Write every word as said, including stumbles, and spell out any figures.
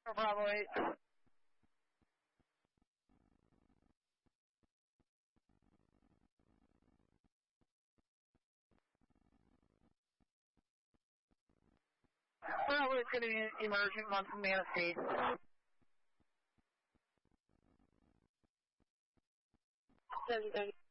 Bravo eight. Bravo eight's going to be emergent once from Manistee. seven thirty.